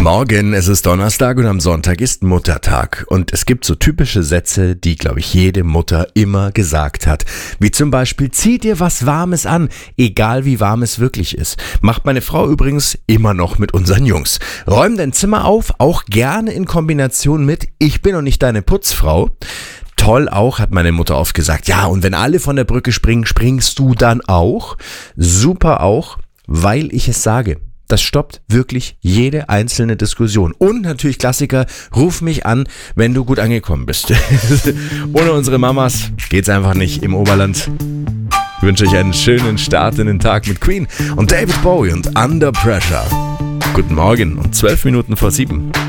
Morgen, es ist Donnerstag und am Sonntag ist Muttertag. Und es gibt so typische Sätze, die, glaube ich, jede Mutter immer gesagt hat. Wie zum Beispiel, zieh dir was Warmes an, egal wie warm es wirklich ist. Macht meine Frau übrigens immer noch mit unseren Jungs. Räum dein Zimmer auf, auch gerne in Kombination mit, ich bin noch nicht deine Putzfrau. Toll auch, hat meine Mutter oft gesagt. Ja, und wenn alle von der Brücke springen, springst du dann auch? Super auch, weil ich es sage. Das stoppt wirklich jede einzelne Diskussion. Und natürlich Klassiker, ruf mich an, wenn du gut angekommen bist. Ohne unsere Mamas geht's einfach nicht im Oberland. Ich wünsche euch einen schönen Start in den Tag mit Queen und David Bowie und Under Pressure. Guten Morgen und 12 Minuten vor 7.